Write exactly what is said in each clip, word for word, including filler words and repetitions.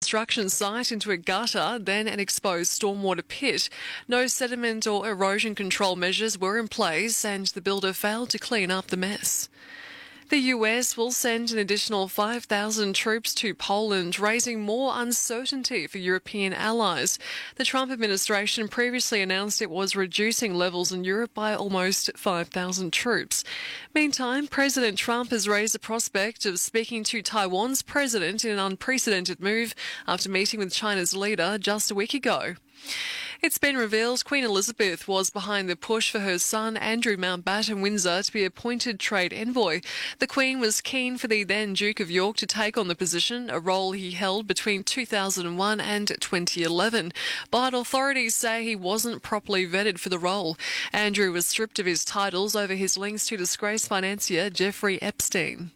construction site into a gutter, then an exposed stormwater pit. No sediment or erosion control measures were in place, and the builder failed to clean up the mess. The U S will send an additional five thousand troops to Poland, raising more uncertainty for European allies. The Trump administration previously announced it was reducing levels in Europe by almost five thousand troops. Meantime, President Trump has raised the prospect of speaking to Taiwan's president in an unprecedented move after meeting with China's leader just a week ago. It's been revealed Queen Elizabeth was behind the push for her son Andrew Mountbatten Windsor to be appointed trade envoy. The Queen was keen for the then Duke of York to take on the position, a role he held between two thousand one and twenty eleven. But authorities say he wasn't properly vetted for the role. Andrew was stripped of his titles over his links to disgraced financier Jeffrey Epstein.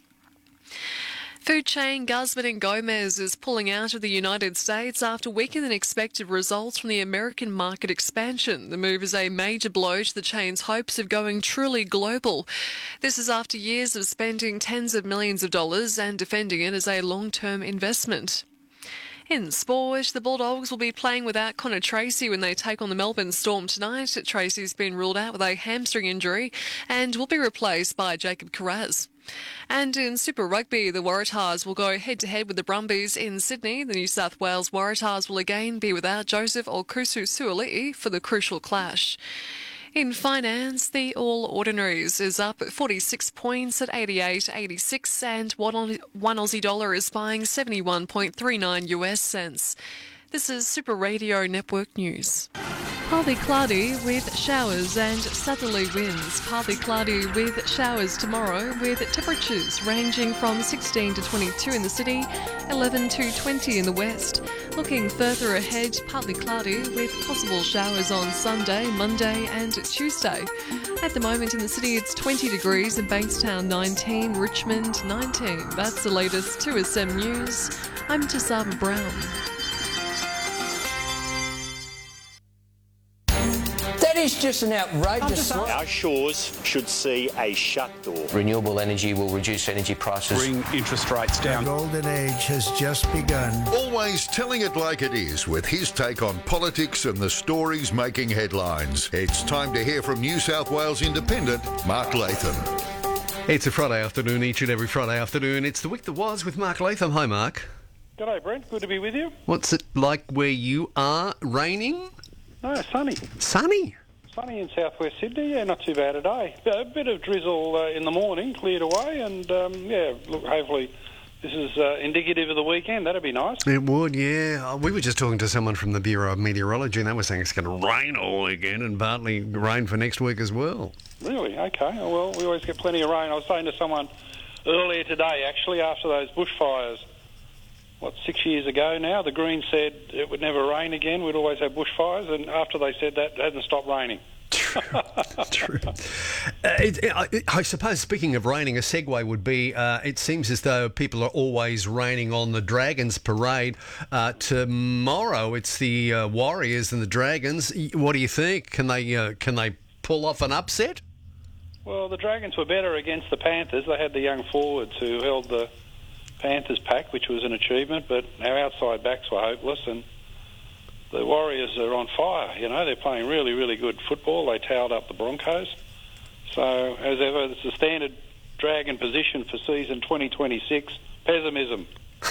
Food chain Guzman and Gomez is pulling out of the United States after weaker than expected results from the American market expansion. The move is a major blow to the chain's hopes of going truly global. This is after years of spending tens of millions of dollars and defending it as a long-term investment. In sport, the Bulldogs will be playing without Connor Tracy when they take on the Melbourne Storm tonight. Tracy's been ruled out with a hamstring injury and will be replaced by Jacob Carraz. And in Super Rugby, the Waratahs will go head-to-head with the Brumbies in Sydney. The New South Wales Waratahs will again be without Joseph Okusu-Suali'i for the crucial clash. In finance, the All Ordinaries is up forty-six points at eighty-eight eighty-six, and one Aussie dollar is buying seventy-one point three nine U S cents. This is Super Radio Network News. Partly cloudy with showers and southerly winds. Partly cloudy with showers tomorrow, with temperatures ranging from sixteen to twenty-two in the city, eleven to twenty in the west. Looking further ahead, partly cloudy with possible showers on Sunday, Monday and Tuesday. At the moment in the city, it's twenty degrees, in Bankstown nineteen, Richmond nineteen. That's the latest two S M News. I'm Tasaba Brown. That is just an outrageous... Our shores should see a shut door. Renewable energy will reduce energy prices. Bring interest rates down. The golden age has just begun. Always telling it like it is with his take on politics and the stories making headlines. It's time to hear from New South Wales Independent, Mark Latham. It's a Friday afternoon, each and every Friday afternoon. It's the week that was with Mark Latham. Hi, Mark. G'day, Brent. Good to be with you. What's it like where you are? Raining? No, sunny. Sunny? Sunny in southwest Sydney, yeah, not too bad a day. A bit of drizzle uh, in the morning, cleared away, and um, yeah, look, hopefully this is uh, indicative of the weekend. That'd be nice. It would, yeah. We were just talking to someone from the Bureau of Meteorology, and they were saying it's going to rain all weekend and partly rain for next week as well. Really? Okay. Well, we always get plenty of rain. I was saying to someone earlier today, actually, after those bushfires, what, six years ago now, the Greens said it would never rain again. We'd always have bushfires, and after they said that, it hasn't stopped raining. True. True. Uh, it, it, I suppose, speaking of raining, a segue would be, uh, it seems as though people are always raining on the Dragons parade. Uh, tomorrow, it's the uh, Warriors and the Dragons. What do you think? Can they uh, can they pull off an upset? Well, the Dragons were better against the Panthers. They had the young forwards who held the Panthers pack, which was an achievement, but our outside backs were hopeless, and the Warriors are on fire. You know, they're playing really, really good football. They towed up the Broncos. So, as ever, it's the standard Dragon position for season twenty twenty-six, pessimism.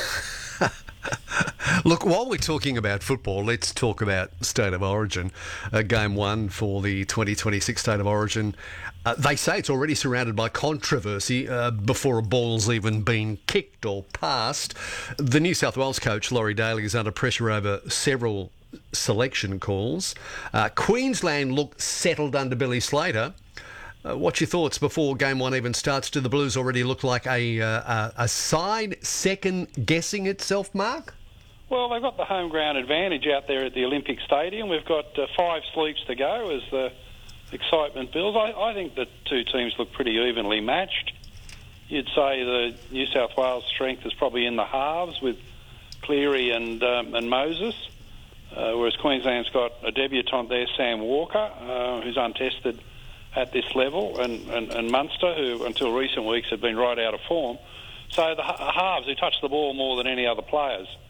Look, while we're talking about football, let's talk about State of Origin. Uh, game one for the twenty twenty-six State of Origin. Uh, they say it's already surrounded by controversy uh, before a ball's even been kicked or passed. The New South Wales coach, Laurie Daly, is under pressure over several selection calls. Uh, Queensland look settled under Billy Slater. Uh, what's your thoughts before game one even starts? Do the Blues already look like a, uh, a side second-guessing itself, Mark? Well, they've got the home ground advantage out there at the Olympic Stadium. We've got uh, five sleeps to go as the excitement builds. I, I think the two teams look pretty evenly matched. You'd say the New South Wales strength is probably in the halves with Cleary and um, and Moses, uh, whereas Queensland's got a debutant there, Sam Walker, uh, who's untested at this level, and, and, and Munster, who until recent weeks had been right out of form. So the halves who touch the ball more than any other players.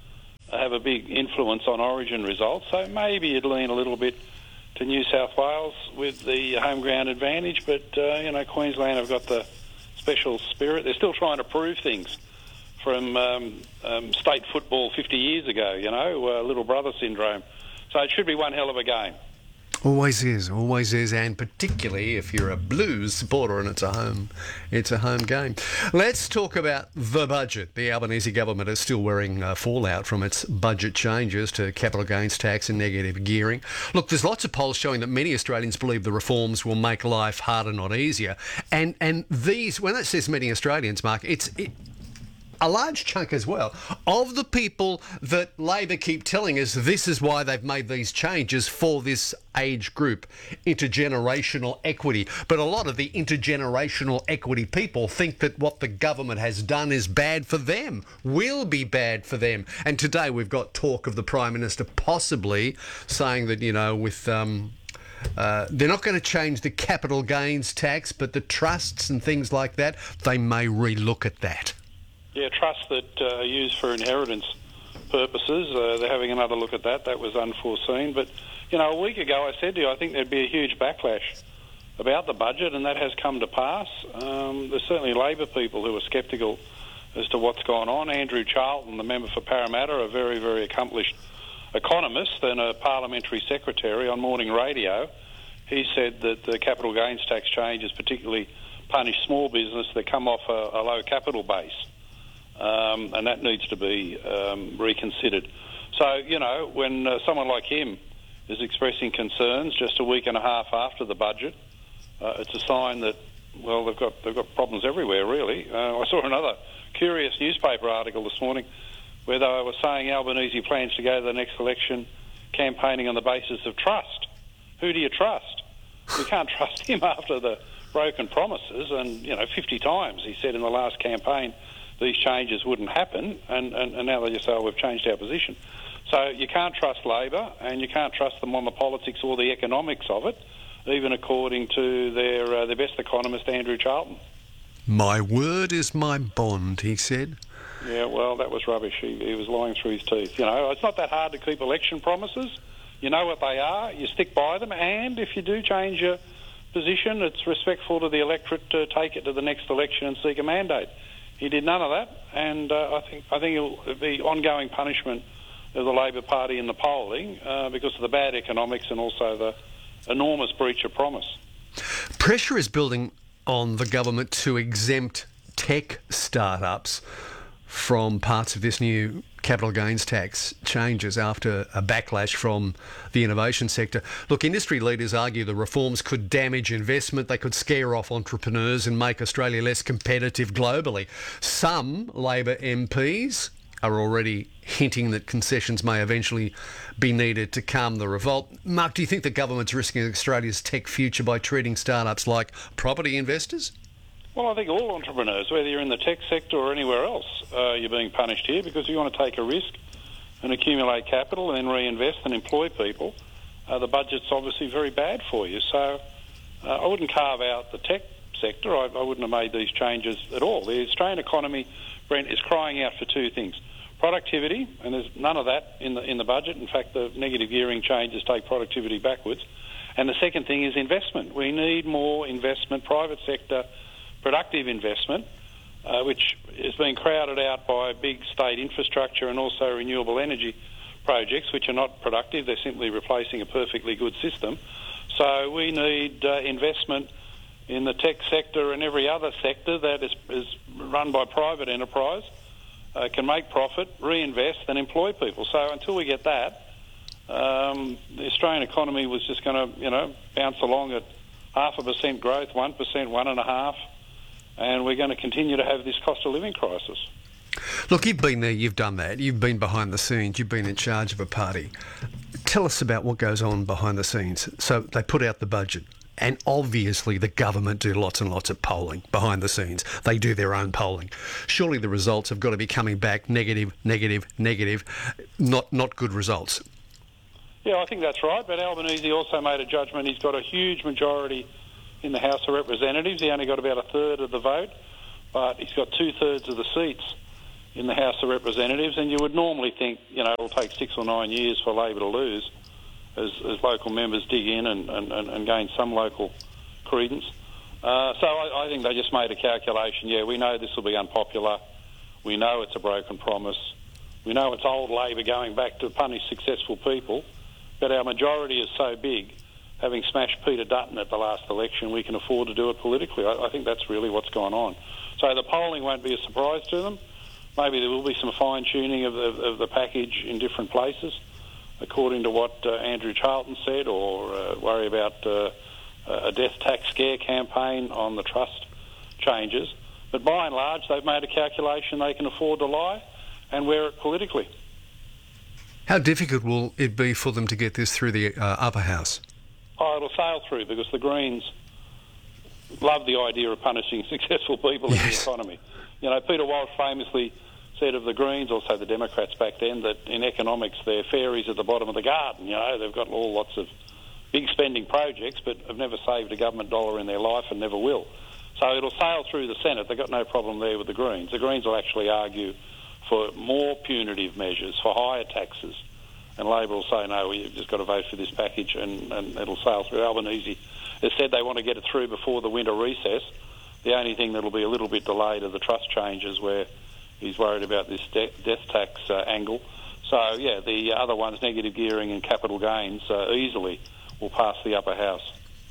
have a big influence on Origin results. So maybe you'd lean a little bit to New South Wales with the home ground advantage, but uh, you know, Queensland have got the special spirit. They're still trying to prove things from um, um, state football fifty years ago, you know, uh, little brother syndrome. So it should be one hell of a game. Always is, always is, and particularly if you're a Blues supporter and it's a home, it's a home game. Let's talk about the budget. The Albanese government is still wearing uh, fallout from its budget changes to capital gains tax and negative gearing. Look, there's lots of polls showing that many Australians believe the reforms will make life harder, not easier. And and these, when it says many Australians, Mark, it's it, a large chunk as well of the people that Labor keep telling us this is why they've made these changes for this age group, intergenerational equity. But a lot of the intergenerational equity people think that what the government has done is bad for them, will be bad for them. And today we've got talk of the Prime Minister possibly saying that, you know, with... Um, Uh, they're not going to change the capital gains tax, but the trusts and things like that, they may re-look at that. Yeah, trusts that uh, are used for inheritance purposes, uh, they're having another look at that. That was unforeseen. But, you know, a week ago I said to you I think there'd be a huge backlash about the budget, and that has come to pass. Um, there's certainly Labor people who are sceptical as to what's gone on. Andrew Charlton, the member for Parramatta, a very, very accomplished economist and a parliamentary secretary on morning radio, he said that the capital gains tax changes particularly punish small business that come off a, a low capital base. Um, and that needs to be um, reconsidered. So, you know, when uh, someone like him is expressing concerns just a week and a half after the budget, uh, it's a sign that, well, they've got they've got problems everywhere, really. Uh, I saw another curious newspaper article this morning where they were saying Albanese plans to go to the next election campaigning on the basis of trust. Who do you trust? You can't trust him after the broken promises, and, you know, fifty times he said in the last campaign these changes wouldn't happen, and, and, and now they just say, oh, we've changed our position. So you can't trust Labor, and you can't trust them on the politics or the economics of it, even according to their uh, their best economist, Andrew Charlton. My word is my bond, he said. Yeah, well, that was rubbish. He, he was lying through his teeth. You know, it's not that hard to keep election promises. You know what they are, you stick by them, and if you do change your position, it's respectful to the electorate to take it to the next election and seek a mandate. He did none of that, and uh, I think I think it'll be ongoing punishment of the Labor Party in the polling uh, because of the bad economics and also the enormous breach of promise. Pressure is building on the government to exempt tech startups from parts of this new capital gains tax changes after a backlash from the innovation sector. Look, industry leaders argue the reforms could damage investment, they could scare off entrepreneurs and make Australia less competitive globally. Some Labor M Ps are already hinting that concessions may eventually be needed to calm the revolt. Mark, do you think the government's risking Australia's tech future by treating startups like property investors? Well, I think all entrepreneurs, whether you're in the tech sector or anywhere else, uh, you're being punished here because you want to take a risk and accumulate capital and then reinvest and employ people. Uh, the budget's obviously very bad for you. So uh, I wouldn't carve out the tech sector. I, I wouldn't have made these changes at all. The Australian economy, Brent, is crying out for two things. Productivity, and there's none of that in the in the budget. In fact, the negative gearing changes take productivity backwards. And the second thing is investment. We need more investment, private sector productive investment, uh, which is being crowded out by big state infrastructure and also renewable energy projects, which are not productive. They're simply replacing a perfectly good system. So we need uh, investment in the tech sector and every other sector that is, is run by private enterprise, uh, can make profit, reinvest and employ people. So until we get that, um, the Australian economy was just going to, you know, bounce along at half a percent growth, one percent, one and a half, and we're going to continue to have this cost of living crisis. Look, you've been there, you've done that, you've been behind the scenes, you've been in charge of a party. Tell us about what goes on behind the scenes. So they put out the budget, and obviously the government do lots and lots of polling behind the scenes. They do their own polling. Surely the results have got to be coming back negative, negative, negative, not not good results. Yeah, I think that's right, but Albanese also made a judgment. He's got a huge majority in the House of Representatives. He only got about a third of the vote, but he's got two-thirds of the seats in the House of Representatives, and you would normally think, you know, it'll take six or nine years for Labor to lose as, as local members dig in and, and, and gain some local credence. Uh, so I, I think they just made a calculation. Yeah, we know this will be unpopular. We know it's a broken promise. We know it's old Labor going back to punish successful people. But our majority is so big, having smashed Peter Dutton at the last election, we can afford to do it politically. I, I think that's really what's gone on. So the polling won't be a surprise to them. Maybe there will be some fine-tuning of the, of the package in different places, according to what uh, Andrew Charlton said, or uh, worry about uh, a death tax scare campaign on the trust changes. But by and large, they've made a calculation they can afford to lie and wear it politically. How difficult will it be for them to get this through the uh, upper house? Oh, it'll sail through, because the Greens love the idea of punishing successful people yes. in the economy. You know, Peter Walsh famously said of the Greens, also the Democrats back then, that in economics they're fairies at the bottom of the garden. You know, they've got all lots of big spending projects, but have never saved a government dollar in their life and never will. So it'll sail through the Senate. They've got no problem there with the Greens. The Greens will actually argue for more punitive measures, for higher taxes, and Labor will say, no, we've just got to vote for this package, and, and it'll sail through. Albanese has said they want to get it through before the winter recess. The only thing that'll be a little bit delayed are the trust changes, where he's worried about this de- death tax uh, angle. So, yeah, the other ones, negative gearing and capital gains, uh, easily will pass the upper house.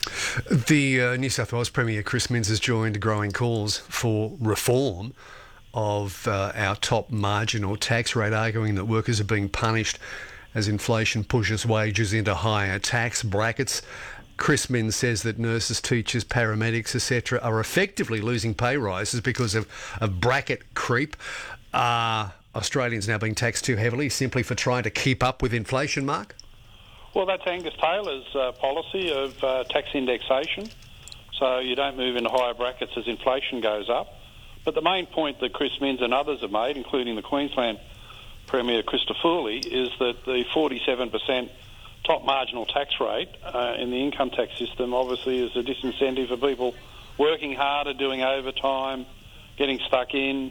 The uh, New South Wales Premier Chris Minns has joined growing calls for reform of uh, our top marginal tax rate, arguing that workers are being punished as inflation pushes wages into higher tax brackets. Chris Minns says that nurses, teachers, paramedics, et cetera are effectively losing pay rises because of, of bracket creep. Are Australians now being taxed too heavily simply for trying to keep up with inflation, Mark? Well, that's Angus Taylor's uh, policy of uh, tax indexation. So you don't move into higher brackets as inflation goes up. But the main point that Chris Minns and others have made, including the Queensland Premier Christopher Foley, is that the forty-seven percent top marginal tax rate uh, in the income tax system obviously is a disincentive for people working harder, doing overtime, getting stuck in.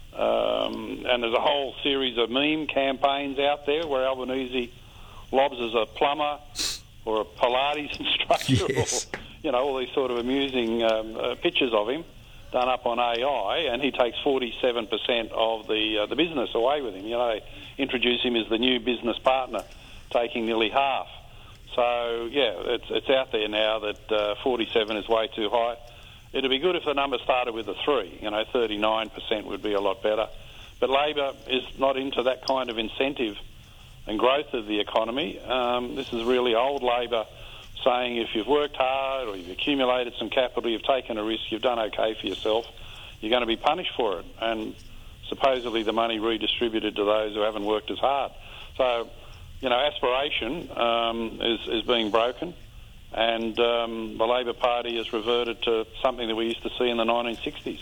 Um, and there's a whole series of meme campaigns out there where Albanese lobs as a plumber or a Pilates instructor, yes. or, you know, all these sort of amusing um, uh, pictures of him done up on A I, and he takes forty-seven percent of the uh, the business away with him. You know, they introduce him as the new business partner, taking nearly half. So, yeah, it's it's out there now that uh, forty-seven is way too high. It'd be good if the number started with a three. You know, thirty-nine percent would be a lot better. But Labor is not into that kind of incentive and growth of the economy. Um, this is really old Labor saying if you've worked hard or you've accumulated some capital, you've taken a risk, you've done okay for yourself, you're going to be punished for it. And supposedly the money redistributed to those who haven't worked as hard. So, you know, aspiration um, is, is being broken, and um, the Labor Party has reverted to something that we used to see in the nineteen sixties.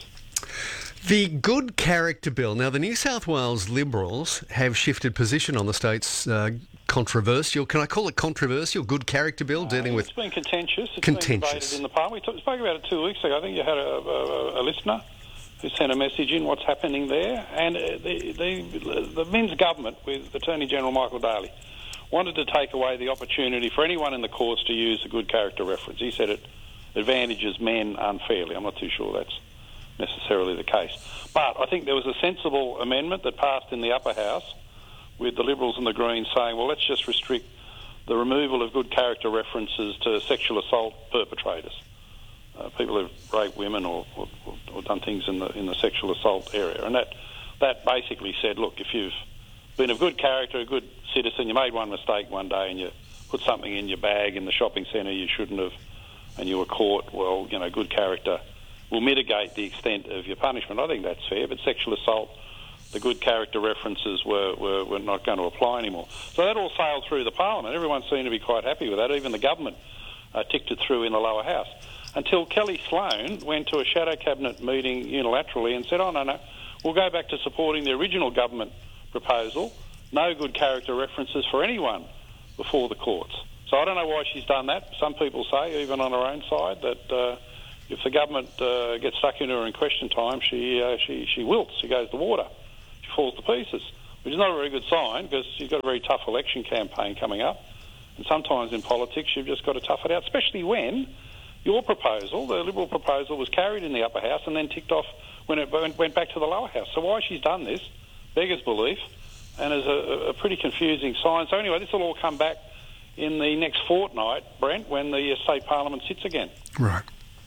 The Good Character Bill. Now, the New South Wales Liberals have shifted position on the state's uh, controversial, can I call it controversial, Good Character Bill, dealing uh, with... It's been contentious. It's contentious. been debated in the Parliament. We talk, spoke about it two weeks ago. I think you had a, a, a listener who sent a message in what's happening there. And the, the, the Minns government, with Attorney General Michael Daly, wanted to take away the opportunity for anyone in the courts to use the Good Character reference. He said it advantages men unfairly. I'm not too sure that's necessarily the case. But I think there was a sensible amendment that passed in the upper house with the Liberals and the Greens saying, well, let's just restrict the removal of good character references to sexual assault perpetrators, uh, people who've raped women or, or, or done things in the in the sexual assault area. And that, that basically said, look, if you've been of good character, a good citizen, you made one mistake one day and you put something in your bag in the shopping centre you shouldn't have, and you were caught, well, you know, good character will mitigate the extent of your punishment. I think that's fair, but sexual assault, the good character references were, were, were not going to apply anymore. So that all sailed through the Parliament. Everyone seemed to be quite happy with that. Even the government uh, ticked it through in the lower house. Until Kelly Sloan went to a shadow cabinet meeting unilaterally and said, oh, no, no, we'll go back to supporting the original government proposal, no good character references for anyone before the courts. So I don't know why she's done that. Some people say, even on her own side, that... Uh, If the government uh, gets stuck in her in question time, she uh, she she wilts. She goes to water. She falls to pieces, which is not a very good sign because you've got a very tough election campaign coming up. And sometimes in politics you've just got to tough it out, especially when your proposal, the Liberal proposal, was carried in the upper house and then ticked off when it went back to the lower house. So why she's done this beggars belief and is a, a pretty confusing sign. So anyway, this will all come back in the next fortnight, Brent, when the State Parliament sits again. Right.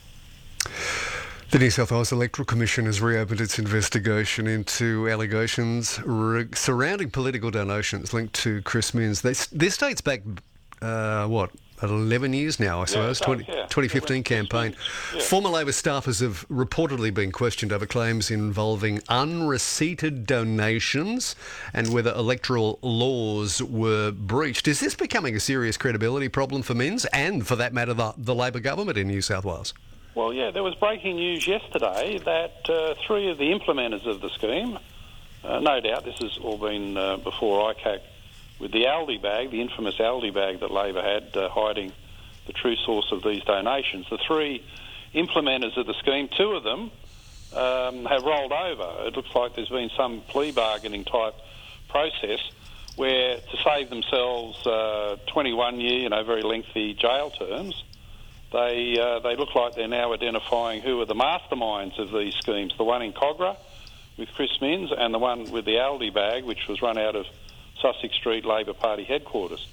The New South Wales Electoral Commission has reopened its investigation into allegations re- surrounding political donations linked to Chris Minns. They, this dates back, uh, what, eleven years now, I suppose, yeah, twenty, yeah. twenty fifteen campaign. Yeah. Former Labor staffers have reportedly been questioned over claims involving unreceipted donations and whether electoral laws were breached. Is this becoming a serious credibility problem for Minns and, for that matter, the, the Labor government in New South Wales? Well, yeah, there was breaking news yesterday that uh, three of the implementers of the scheme, uh, no doubt this has all been uh, before I C A C, with the Aldi bag, the infamous Aldi bag that Labor had, uh, hiding the true source of these donations. The three implementers of the scheme, two of them um, have rolled over. It looks like there's been some plea bargaining type process where, to save themselves uh, twenty-one year, you know, very lengthy jail terms, they uh, they look like they're now identifying who are the masterminds of these schemes. The one in Cogra with Chris Minns and the one with the Aldi bag, which was run out of Sussex Street Labor Party headquarters.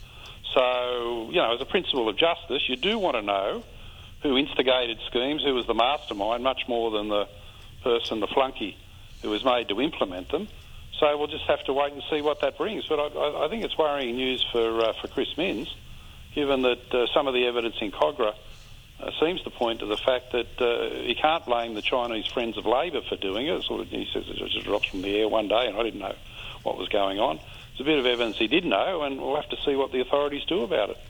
So, you know, as a principle of justice, you do want to know who instigated schemes, who was the mastermind, much more than the person, the flunky, who was made to implement them. So we'll just have to wait and see what that brings. But I, I think it's worrying news for uh, for Chris Minns, given that uh, some of the evidence in Cogra uh, seems to point to the fact that uh, he can't blame the Chinese Friends of Labor for doing it. Sort of, he says it just drops from the air one day, and I didn't know what was going on. There's a bit of evidence he did know, and we'll have to see what the authorities do about it.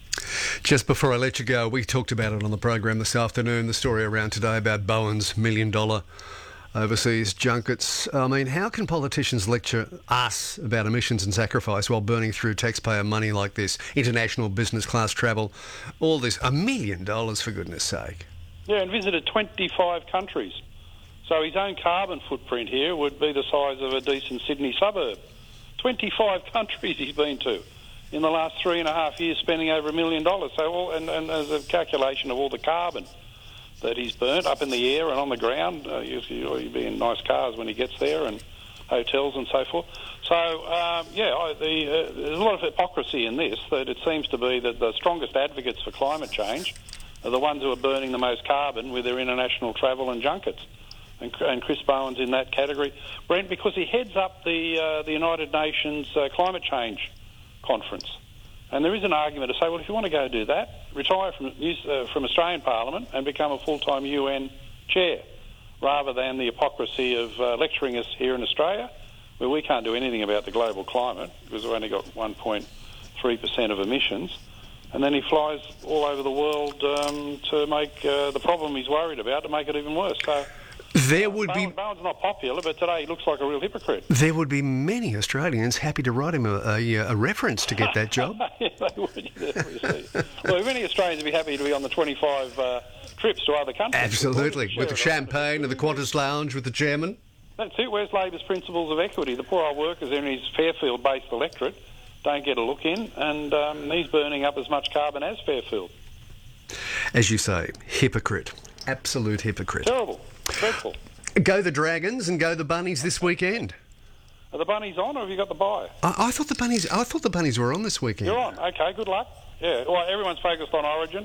Just before I let you go, we talked about it on the program this afternoon, the story around today about Bowen's million-dollar overseas junkets. I mean, how can politicians lecture us about emissions and sacrifice while burning through taxpayer money like this? International business class travel, all this. A million dollars, for goodness sake. Yeah, and visited twenty-five countries. So his own carbon footprint here would be the size of a decent Sydney suburb. twenty-five countries he's been to in the last three and a half years, spending over a million dollars. So, all, and, and as a calculation of all the carbon that he's burnt up in the air and on the ground, uh, you, you'll be in nice cars when he gets there, and hotels and so forth. So, um, yeah, I, the, uh, there's a lot of hypocrisy in this, that it seems to be that the strongest advocates for climate change are the ones who are burning the most carbon with their international travel and junkets. And, and Chris Bowen's in that category, Brent, because he heads up the uh, the United Nations uh, Climate Change Conference. And there is an argument to say, well, if you want to go do that, retire from uh, from Australian Parliament and become a full-time U N chair, rather than the hypocrisy of uh, lecturing us here in Australia, where we can't do anything about the global climate because we've only got one point three percent of emissions. And then he flies all over the world um, to make uh, the problem he's worried about, to make it even worse. So. There would Bowen, be... Bowen's not popular, but today he looks like a real hypocrite. There would be many Australians happy to write him a, a, a reference to get that job. Yeah, they would. You definitely see. Well, many Australians would be happy to be on the twenty-five uh, trips to other countries. Absolutely, with the champagne and the Qantas lounge with the chairman. That's it. Where's Labor's principles of equity? The poor old workers in his Fairfield-based electorate don't get a look in, and um, he's burning up as much carbon as Fairfield. As you say, hypocrite. Absolute hypocrite. Terrible. Dreadful. Go the Dragons and go the Bunnies this weekend. Are the Bunnies on, or have you got the bye? I, I thought the Bunnies. I thought the Bunnies were on this weekend. You're on. Okay, good luck. Yeah. Well, everyone's focused on Origin,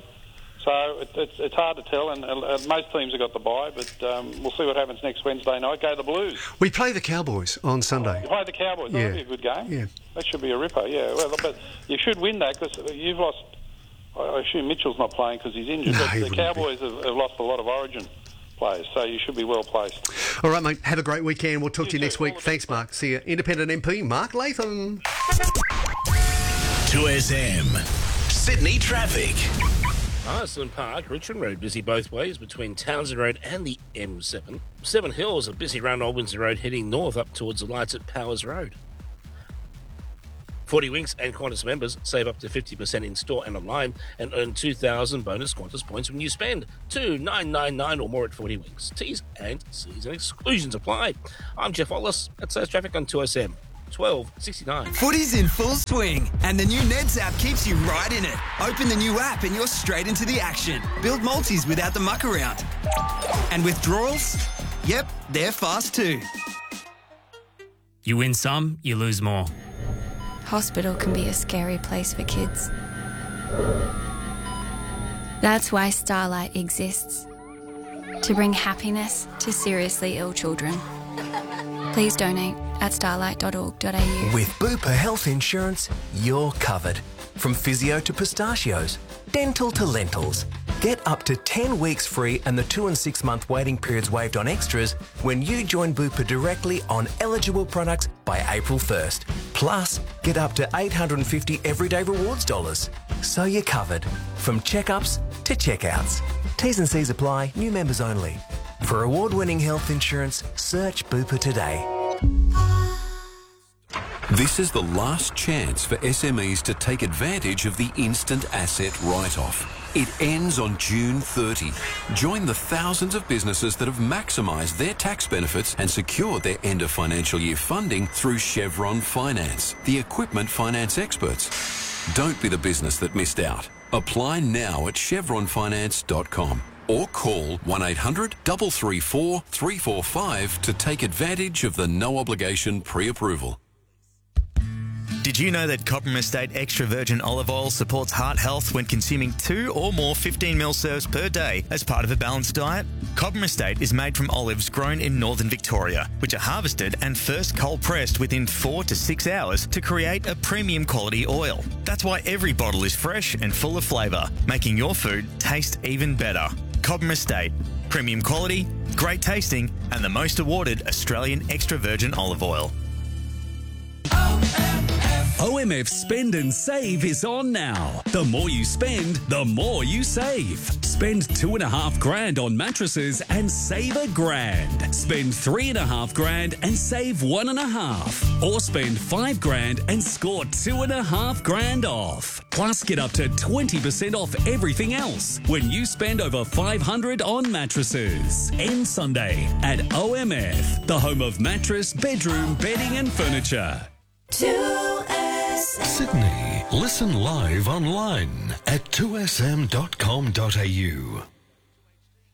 so it, it's it's hard to tell, and uh, most teams have got the bye, but um, we'll see what happens next Wednesday night. Go the Blues. We play the Cowboys on Sunday. You play the Cowboys. Yeah. That'll be a good game. Yeah. That should be a ripper. Yeah. Well, but you should win that because you've lost. I assume Mitchell's not playing because he's injured. No, but he the Cowboys have, have lost a lot of Origin players, so you should be well placed. All right, mate. Have a great weekend. We'll talk You to you too. next week. All the Thanks, Mark. See you. Independent M P Mark Latham. two S M. Sydney traffic. Iceland Park, Richmond Road busy both ways between Townsend Road and the M seven. Seven Hills are busy around Old Windsor Road heading north up towards the lights at Powers Road. forty Winks and Qantas members save up to fifty percent in store and online and earn two thousand bonus Qantas points when you spend two nine nine nine or more at forty Winks. T's and C's and exclusions apply. I'm Jeff Wallace at South Traffic on two S M. twelve sixty-nine. Footy's in full swing, and the new Neds app keeps you right in it. Open the new app and you're straight into the action. Build multis without the muck around. And withdrawals? Yep, they're fast too. You win some, you lose more. Hospital can be a scary place for kids. That's why Starlight exists. To bring happiness to seriously ill children. Please donate at starlight dot org dot a u. With Bupa Health Insurance, you're covered. From physio to pistachios, dental to lentils. Get up to ten weeks free and the two and six month waiting periods waived on extras when you join Bupa directly on eligible products by April first. Plus, get up to eight hundred fifty everyday rewards dollars. So you're covered. From checkups to checkouts. T's and C's apply, new members only. For award-winning health insurance, search Bupa today. This is the last chance for S M Es to take advantage of the instant asset write-off. It ends on June thirtieth. Join the thousands of businesses that have maximised their tax benefits and secured their end of financial year funding through Chevron Finance, the equipment finance experts. Don't be the business that missed out. Apply now at chevron finance dot com. Or call one eight hundred, three three four, three four five to take advantage of the no-obligation pre-approval. Did you know that Cobram Estate Extra Virgin Olive Oil supports heart health when consuming two or more fifteen mil serves per day as part of a balanced diet? Cobram Estate is made from olives grown in northern Victoria, which are harvested and first cold pressed within four to six hours to create a premium quality oil. That's why every bottle is fresh and full of flavour, making your food taste even better. Cobram Estate. Premium quality, great tasting, and the most awarded Australian extra virgin olive oil. O M F Spend and Save is on now. The more you spend, the more you save. Spend two and a half grand on mattresses and save a grand. Spend three and a half grand and save one and a half. Or spend five grand and score two and a half grand off. Plus, get up to twenty percent off everything else when you spend over five hundred on mattresses. End Sunday at O M F, the home of mattress, bedroom, bedding and furniture. two S M. Sydney. Listen live online at two s m dot com dot a u.